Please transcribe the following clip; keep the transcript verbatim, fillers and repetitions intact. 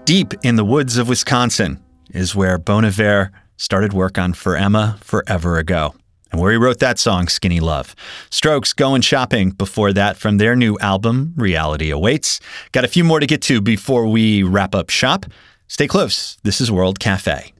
Deep in the woods of Wisconsin is where Bon Iver started work on For Emma forever ago, and where he wrote that song, Skinny Love. Strokes, Going Shopping, before that from their new album, Reality Awaits. Got a few more to get to before we wrap up shop. Stay close. This is World Cafe.